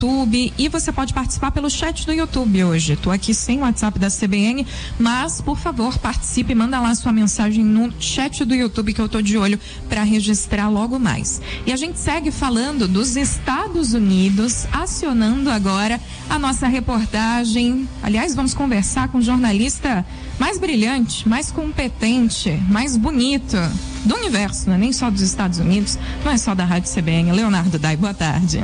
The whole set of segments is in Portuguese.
YouTube, e você pode participar pelo chat do YouTube hoje. Tô aqui sem o WhatsApp da CBN, mas por favor participe, manda lá sua mensagem no chat do YouTube que eu tô de olho para registrar logo mais. E a gente segue falando dos Estados Unidos, acionando agora a nossa reportagem. Aliás, vamos conversar com o jornalista mais brilhante, mais competente, mais bonito do universo, não é nem só dos Estados Unidos, não é só da Rádio CBN. Leonardo Dai, boa tarde.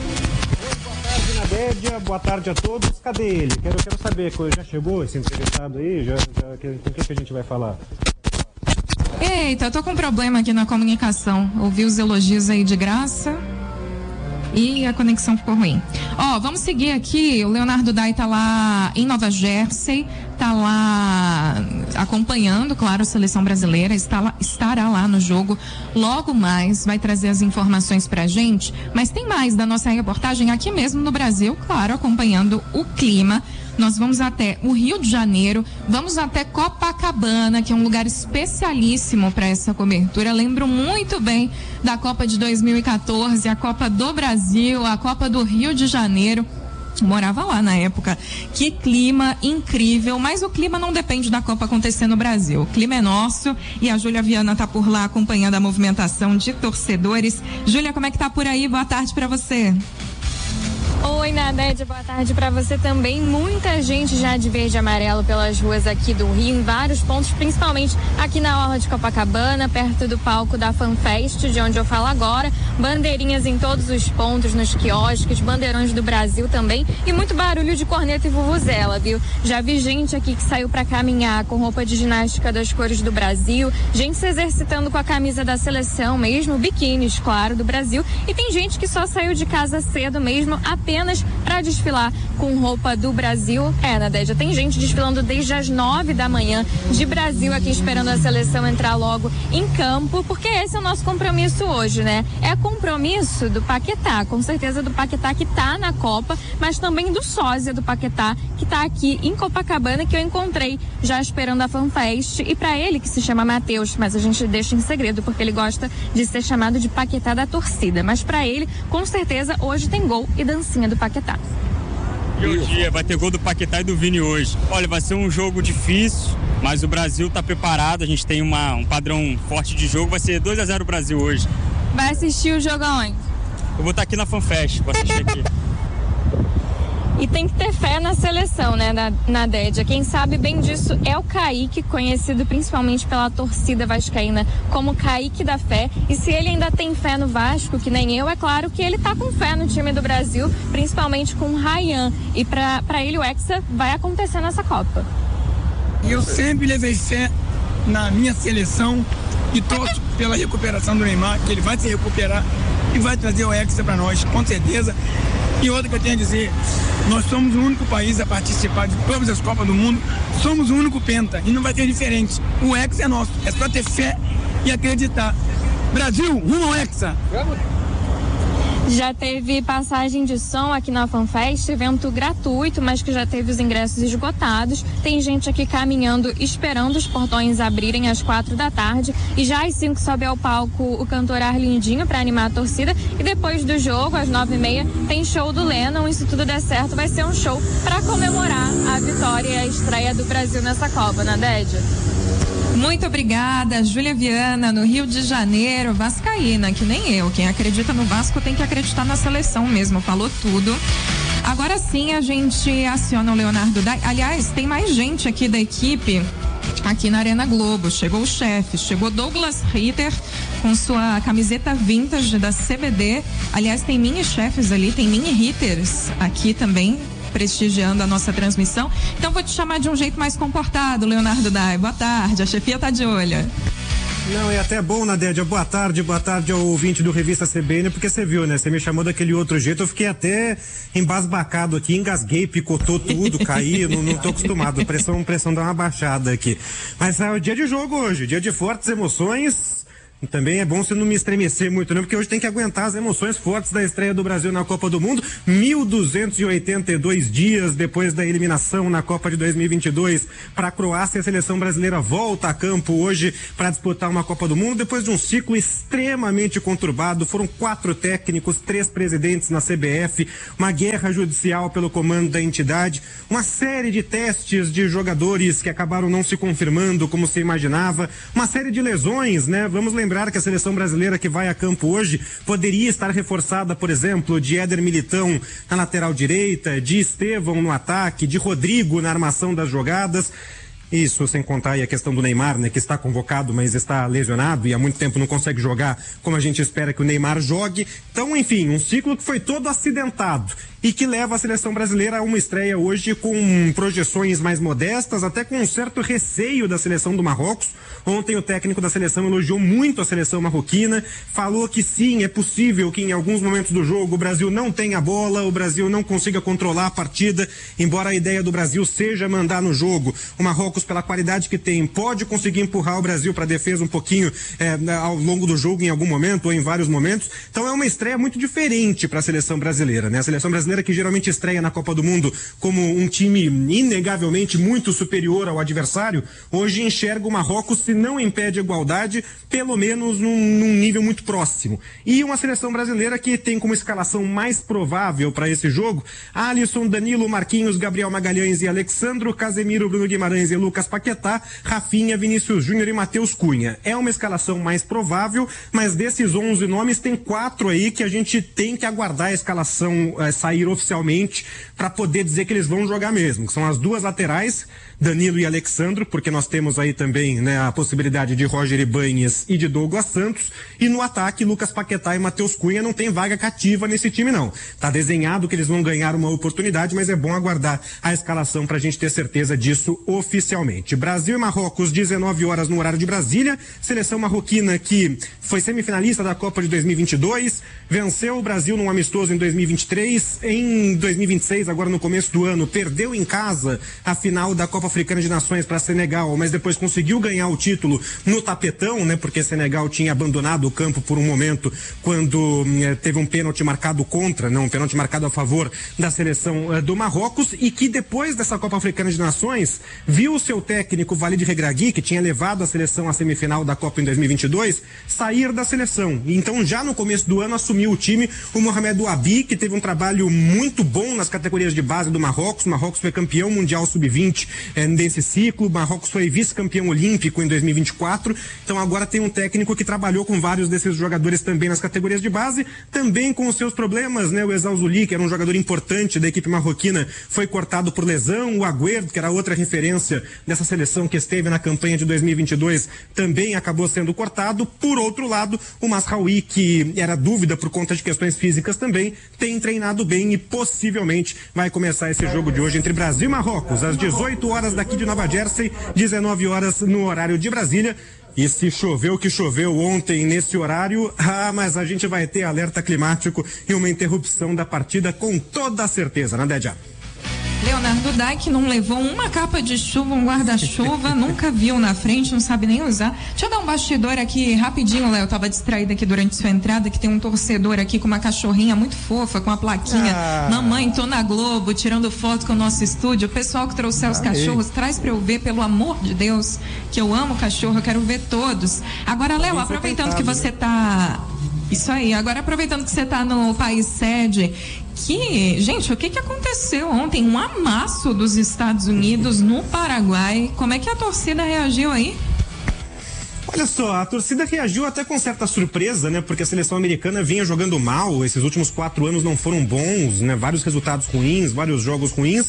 Nadédia, boa tarde a todos. Cadê ele? Quero saber, já chegou esse entrevistado aí? Com o que a gente vai falar? Eita, eu tô com um problema aqui na comunicação. Ouvi os elogios aí de graça e a conexão ficou ruim. Vamos seguir aqui. O Leonardo Dai tá lá em Nova Jersey, tá lá acompanhando, claro, a seleção brasileira, estará lá no jogo logo mais, vai trazer as informações pra gente, mas tem mais da nossa reportagem aqui mesmo no Brasil, claro, acompanhando o clima. Nós vamos até o Rio de Janeiro, vamos até Copacabana, que é um lugar especialíssimo para essa cobertura. Lembro muito bem da Copa de 2014, a Copa do Brasil, a Copa do Rio de Janeiro. Morava lá na época. Que clima incrível, mas o clima não depende da Copa acontecer no Brasil. O clima é nosso e a Júlia Viana tá por lá acompanhando a movimentação de torcedores. Júlia, como é que tá por aí? Boa tarde para você. Oi, Nadédia, boa tarde para você também. Muita gente já de verde e amarelo pelas ruas aqui do Rio, em vários pontos, principalmente aqui na orla de Copacabana, perto do palco da FanFest, de onde eu falo agora. Bandeirinhas em todos os pontos, nos quiosques, bandeirões do Brasil também, e muito barulho de corneta e vuvuzela, viu? Já vi gente aqui que saiu para caminhar com roupa de ginástica das cores do Brasil, gente se exercitando com a camisa da seleção mesmo, biquínis, claro, do Brasil, e tem gente que só saiu de casa cedo mesmo, apenas para desfilar com roupa do Brasil. Nadédia, tem gente desfilando desde as 9 da manhã de Brasil aqui, esperando a seleção entrar logo em campo, porque esse é o nosso compromisso hoje, né? É compromisso do Paquetá, com certeza do Paquetá que tá na Copa, mas também do sósia do Paquetá que tá aqui em Copacabana, que eu encontrei já esperando a FanFest, e para ele, que se chama Matheus, mas a gente deixa em segredo porque ele gosta de ser chamado de Paquetá da torcida, mas para ele, com certeza, hoje tem gol e dancinha do Paquetá. E hoje vai ter gol do Paquetá e do Vini hoje. Olha, vai ser um jogo difícil, mas o Brasil está preparado, a gente tem um padrão forte de jogo, vai ser 2-0 o Brasil hoje. Vai assistir o jogo aonde? Eu vou estar aqui na FanFest, vou assistir aqui. E tem que ter fé na seleção, né, Nadédia? Quem sabe bem disso é o Kaique, conhecido principalmente pela torcida vascaína como Kaique da Fé. E se ele ainda tem fé no Vasco, que nem eu, é claro que ele tá com fé no time do Brasil, principalmente com o Ryan. E pra ele o Hexa vai acontecer nessa Copa. Eu sempre levei fé na minha seleção e torço pela recuperação do Neymar, que ele vai se recuperar e vai trazer o Hexa pra nós, com certeza. E outra que eu tenho a dizer, nós somos o único país a participar de todas as Copas do Mundo, somos o único penta e não vai ter diferente. O Hexa é nosso, é só ter fé e acreditar. Brasil, rumo ao Hexa! Já teve passagem de som aqui na FanFest, evento gratuito, mas que já teve os ingressos esgotados. Tem gente aqui caminhando, esperando os portões abrirem às 4 da tarde. E já às 5 sobe ao palco o cantor Arlindinho para animar a torcida. E depois do jogo, às 9h30, tem show do Lennon. E se tudo der certo, vai ser um show para comemorar a vitória e a estreia do Brasil nessa Copa, Nadédia. Muito obrigada, Júlia Viana, no Rio de Janeiro, vascaína, que nem eu. Quem acredita no Vasco tem que acreditar na seleção mesmo, falou tudo. Agora sim a gente aciona o Leonardo Dai. Aliás, tem mais gente aqui da equipe aqui na Arena Globo. Chegou o chefe, chegou Douglas Ritter com sua camiseta vintage da CBD. Aliás, tem mini chefes ali, tem mini hitters aqui também, prestigiando a nossa transmissão. Então vou te chamar de um jeito mais comportado, Leonardo Dai. Boa tarde, a chefia tá de olho. Não, é até bom, Nadédia. Boa tarde ao ouvinte do Revista CBN, porque você viu, né? Você me chamou daquele outro jeito, eu fiquei até embasbacado aqui, engasguei, picotou tudo, caí, não tô acostumado, pressão dá uma baixada aqui. Mas é o dia de jogo hoje, dia de fortes emoções. também é bom você não me estremecer muito, não, porque hoje tem que aguentar as emoções fortes da estreia do Brasil na Copa do Mundo. 1.282 dias depois da eliminação na Copa de 2022 para a Croácia, a seleção brasileira volta a campo hoje para disputar uma Copa do Mundo depois de um ciclo extremamente conturbado. Foram 4 técnicos, 3 presidentes na CBF, uma guerra judicial pelo comando da entidade, uma série de testes de jogadores que acabaram não se confirmando como se imaginava, uma série de lesões, né? Vamos lembrar que a seleção brasileira que vai a campo hoje poderia estar reforçada, por exemplo, de Éder Militão na lateral direita, de Estevão no ataque, de Rodrigo na armação das jogadas. Isso sem contar aí a questão do Neymar, né, que está convocado, mas está lesionado e há muito tempo não consegue jogar como a gente espera que o Neymar jogue. Então, enfim, um ciclo que foi todo acidentado e que leva a seleção brasileira a uma estreia hoje com projeções mais modestas, até com um certo receio da seleção do Marrocos. Ontem o técnico da seleção elogiou muito a seleção marroquina, falou que sim, é possível que em alguns momentos do jogo o Brasil não tenha a bola, o Brasil não consiga controlar a partida, embora a ideia do Brasil seja mandar no jogo. O Marrocos, pela qualidade que tem, pode conseguir empurrar o Brasil para a defesa um pouquinho ao longo do jogo em algum momento ou em vários momentos. Então é uma estreia muito diferente para a seleção brasileira, né? A seleção brasileira que geralmente estreia na Copa do Mundo como um time inegavelmente muito superior ao adversário, hoje enxerga o Marrocos, se não em pé de igualdade, pelo menos num nível muito próximo. E uma seleção brasileira que tem como escalação mais provável para esse jogo Alisson, Danilo, Marquinhos, Gabriel Magalhães e Alexandro, Casemiro, Bruno Guimarães e Lucas Paquetá, Rafinha, Vinícius Júnior e Matheus Cunha. É uma escalação mais provável, mas desses 11 nomes tem 4 aí que a gente tem que aguardar a escalação sair oficialmente para poder dizer que eles vão jogar mesmo, que são as 2 laterais, Danilo e Alexandro, porque nós temos aí também, né, a possibilidade de Roger Ibanhes e de Douglas Santos, e no ataque Lucas Paquetá e Matheus Cunha. Não tem vaga cativa nesse time não, tá desenhado que eles vão ganhar uma oportunidade, mas é bom aguardar a escalação pra gente ter certeza disso oficialmente. Brasil e Marrocos, 19 horas no horário de Brasília, seleção marroquina que foi semifinalista da Copa de 2022, venceu o Brasil num amistoso em 2023, em 2026, agora no começo do ano, perdeu em casa a final da Copa Africana de Nações para Senegal, mas depois conseguiu ganhar o título no tapetão, né? Porque Senegal tinha abandonado o campo por um momento quando teve um pênalti marcado contra, não, um pênalti marcado a favor da seleção do Marrocos, e que depois dessa Copa Africana de Nações viu o seu técnico Walid Regragui, que tinha levado a seleção à semifinal da Copa em 2022, sair da seleção. Então já no começo do ano assumiu o time o Mohamed Ouabi, que teve um trabalho muito bom nas categorias de base do Marrocos. O Marrocos foi campeão mundial sub-20 nesse ciclo, o Marrocos foi vice-campeão olímpico em 2024, então agora tem um técnico que trabalhou com vários desses jogadores também nas categorias de base, também com os seus problemas, né? O Ezal Zuli, que era um jogador importante da equipe marroquina, foi cortado por lesão, o Agüero, que era outra referência dessa seleção que esteve na campanha de 2022, também acabou sendo cortado. Por outro lado, o Masraoui, que era dúvida por conta de questões físicas também, tem treinado bem e possivelmente vai começar esse jogo de hoje entre Brasil e Marrocos, às 18 horas daqui de Nova Jersey, 19 horas no horário de Brasília. E se choveu que choveu ontem nesse horário, mas a gente vai ter alerta climático e uma interrupção da partida com toda a certeza, né, Dédia? Leonardo Dai, que não levou uma capa de chuva, um guarda-chuva, nunca viu na frente, não sabe nem usar. Deixa eu dar um bastidor aqui rapidinho, Léo, eu tava distraída aqui durante sua entrada, que tem um torcedor aqui com uma cachorrinha muito fofa, com a plaquinha, mamãe, tô na Globo, tirando foto com o nosso estúdio. O pessoal que trouxer os cachorros, traz pra eu ver, pelo amor de Deus, que eu amo cachorro, eu quero ver todos. Agora, Léo, aproveitando que você tá... Isso aí, agora aproveitando que você tá no país sede, gente, o que aconteceu ontem? Um amasso dos Estados Unidos no Paraguai. Como é que a torcida reagiu aí? Olha só, a torcida reagiu até com certa surpresa, né? Porque a seleção americana vinha jogando mal, esses últimos 4 anos não foram bons, né? Vários resultados ruins, vários jogos ruins.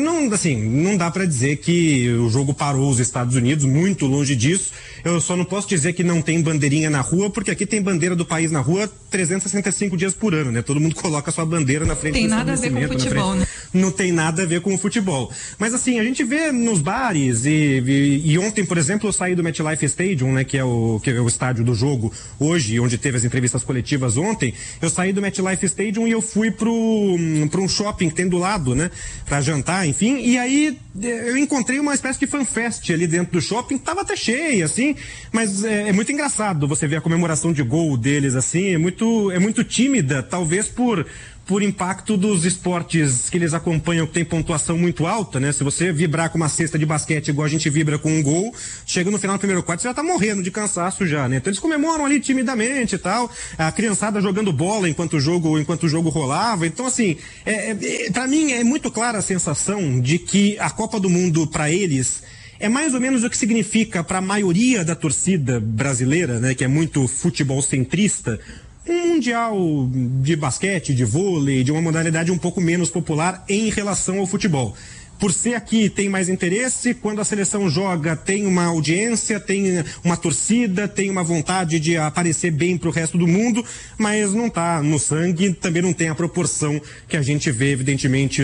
Não dá pra dizer que o jogo parou os Estados Unidos, muito longe disso. Eu só não posso dizer que não tem bandeirinha na rua, porque aqui tem bandeira do país na rua 365 dias por ano, né? Todo mundo coloca a sua bandeira na frente do estabelecimento. Tem nada a ver com o futebol, né? Não tem nada a ver com o futebol. Mas assim, a gente vê nos bares e ontem, por exemplo, eu saí do MetLife Stadium, né? Que é o estádio do jogo hoje, onde teve as entrevistas coletivas ontem. Eu saí do MetLife Stadium e eu fui pra um shopping que tem do lado, né? Pra jantar, enfim. E aí eu encontrei uma espécie de fanfest ali dentro do shopping, tava até cheia, assim, mas é muito engraçado você ver a comemoração de gol deles, assim, é muito tímida, talvez por impacto dos esportes que eles acompanham, que tem pontuação muito alta, né? Se você vibrar com uma cesta de basquete igual a gente vibra com um gol, chega no final do primeiro quarto, você já tá morrendo de cansaço já, né? Então eles comemoram ali timidamente e tal, a criançada jogando bola enquanto o jogo rolava. Então, assim, pra mim é muito clara a sensação de que a Copa do Mundo, pra eles, é mais ou menos o que significa para a maioria da torcida brasileira, né? Que é muito futebol centrista, um mundial de basquete, de vôlei, de uma modalidade um pouco menos popular em relação ao futebol. Por ser aqui, tem mais interesse, quando a seleção joga, tem uma audiência, tem uma torcida, tem uma vontade de aparecer bem pro resto do mundo, mas não tá no sangue, também não tem a proporção que a gente vê, evidentemente,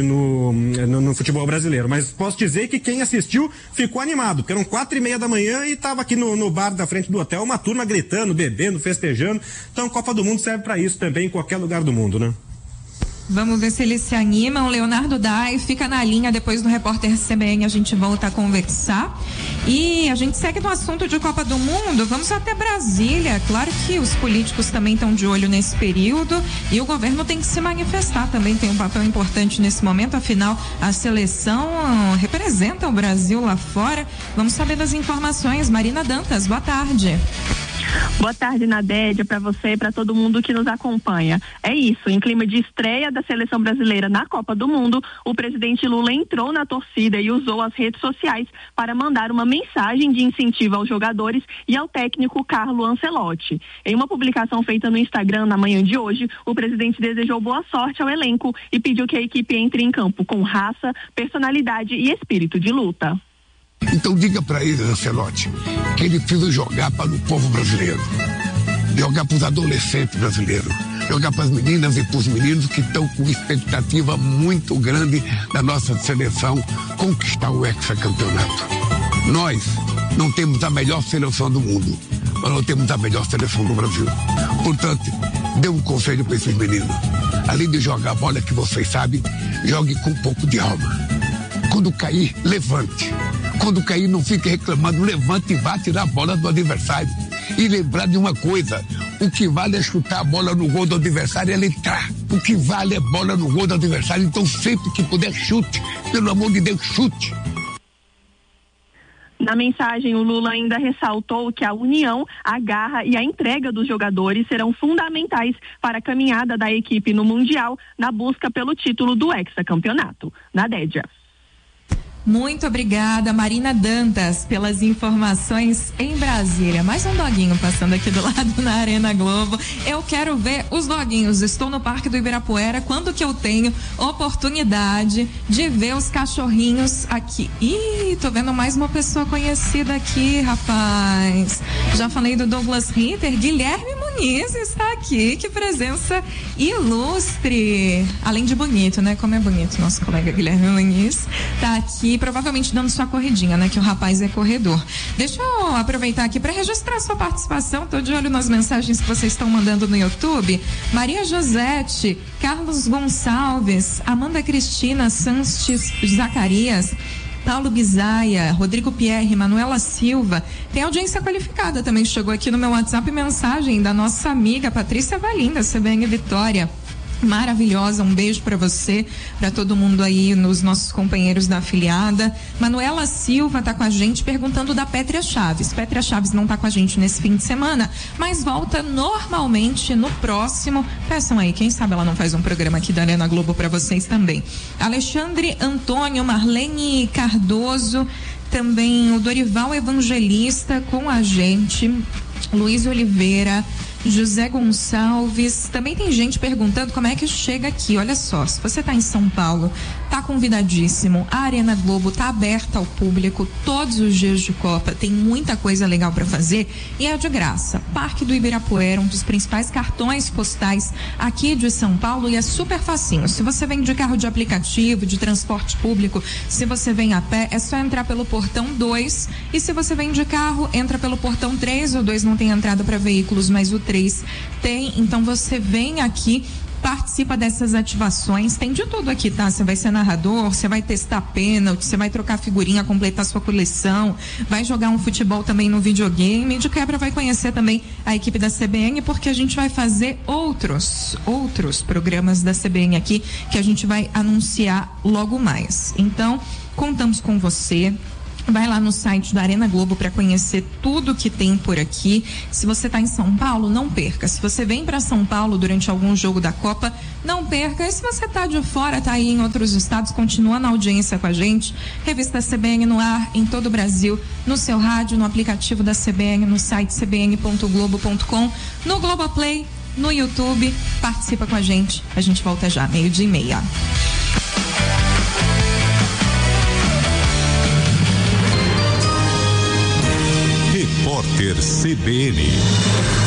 no futebol brasileiro. Mas posso dizer que quem assistiu ficou animado, porque eram 4:30 da manhã e tava aqui no bar da frente do hotel, uma turma gritando, bebendo, festejando. Então, Copa do Mundo serve para isso também em qualquer lugar do mundo, né? Vamos ver se eles se animam. Leonardo Dai fica na linha, depois do repórter CBN a gente volta a conversar. E a gente segue no assunto de Copa do Mundo, vamos até Brasília. Claro que os políticos também estão de olho nesse período e o governo tem que se manifestar, também tem um papel importante nesse momento, afinal a seleção representa o Brasil lá fora. Vamos saber das informações. Marina Dantas, boa tarde. Boa tarde, Nadédia, para você e para todo mundo que nos acompanha. É isso, em clima de estreia da seleção brasileira na Copa do Mundo, o presidente Lula entrou na torcida e usou as redes sociais para mandar uma mensagem de incentivo aos jogadores e ao técnico Carlo Ancelotti. Em uma publicação feita no Instagram na manhã de hoje, o presidente desejou boa sorte ao elenco e pediu que a equipe entre em campo com raça, personalidade e espírito de luta. Então diga para ele, Ancelotti, que ele precisa jogar para o povo brasileiro, jogar para os adolescentes brasileiros, jogar para as meninas e para os meninos que estão com expectativa muito grande da nossa seleção conquistar o hexacampeonato. Nós não temos a melhor seleção do mundo, mas nós temos a melhor seleção do Brasil. Portanto, dê um conselho para esses meninos. Além de jogar a bola que vocês sabem, jogue com um pouco de alma. Quando cair, levante. Quando cair, não fique reclamando, levante e vá tirar a bola do adversário. E lembrar de uma coisa, o que vale é chutar a bola no gol do adversário e ele entrar. O que vale é bola no gol do adversário, então sempre que puder, chute. Pelo amor de Deus, chute. Na mensagem, o Lula ainda ressaltou que a união, a garra e a entrega dos jogadores serão fundamentais para a caminhada da equipe no Mundial na busca pelo título do hexacampeonato. Nadédia. Muito obrigada, Marina Dantas, pelas informações em Brasília. Mais um doguinho passando aqui do lado na Arena Globo. Eu quero ver os doguinhos. Estou no Parque do Ibirapuera. Quando que eu tenho oportunidade de ver os cachorrinhos aqui? Ih, tô vendo mais uma pessoa conhecida aqui, rapaz. Já falei do Douglas Ritter. Guilherme Muniz está aqui. Que presença ilustre. Além de bonito, né? Como é bonito nosso colega Guilherme Muniz. Tá aqui. Provavelmente dando sua corridinha, né? Que o rapaz é corredor. Deixa eu aproveitar aqui para registrar sua participação. Tô de olho nas mensagens que vocês estão mandando no YouTube. Maria Josete, Carlos Gonçalves, Amanda Cristina Sanches Zacarias, Paulo Bizaia, Rodrigo Pierre, Manuela Silva. Tem audiência qualificada também. Chegou aqui no meu WhatsApp mensagem da nossa amiga Patrícia Valinda, CBN Vitória. Maravilhosa, um beijo para você, para todo mundo aí, nos nossos companheiros da afiliada. Manuela Silva tá com a gente perguntando da Pétria Chaves. Pétria Chaves não tá com a gente nesse fim de semana, mas volta normalmente no próximo. Peçam aí, quem sabe ela não faz um programa aqui da Arena Globo para vocês também. Alexandre Antônio, Marlene Cardoso, também o Dorival Evangelista com a gente, Luiz Oliveira, José Gonçalves. Também tem gente perguntando como é que chega aqui. Olha só, se você tá em São Paulo, tá convidadíssimo. A Arena Globo tá aberta ao público todos os dias de Copa. Tem muita coisa legal para fazer e é de graça. Parque do Ibirapuera, um dos principais cartões postais aqui de São Paulo, e é super facinho. Se você vem de carro de aplicativo, de transporte público, se você vem a pé, é só entrar pelo portão 2, e se você vem de carro, entra pelo portão 3. O 2 não tem entrada para veículos, mas o 3 tem. Então você vem aqui Participa dessas ativações, tem de tudo aqui, tá? Você vai ser narrador, você vai testar pênalti, você vai trocar figurinha, completar sua coleção, vai jogar um futebol também no videogame, de quebra vai conhecer também a equipe da CBN, porque a gente vai fazer outros programas da CBN aqui, que a gente vai anunciar logo mais. Então, contamos com você. Vai lá no site da Arena Globo para conhecer tudo que tem por aqui. Se você está em São Paulo, não perca. Se você vem para São Paulo durante algum jogo da Copa, não perca. E se você está de fora, está aí em outros estados, continua na audiência com a gente. Revista CBN no ar em todo o Brasil, no seu rádio, no aplicativo da CBN, no site cbn.globo.com, no Globoplay, no YouTube. Participa com a gente. A gente volta já, 12:30. Repórter CBN.